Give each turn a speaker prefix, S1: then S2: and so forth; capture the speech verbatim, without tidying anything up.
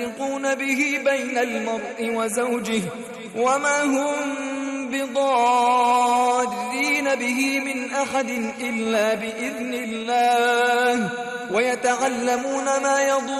S1: يفرقون به بين المرء وزوجه وما هم بضارين به من أحد إلا بإذن الله ويتعلمون ما يضر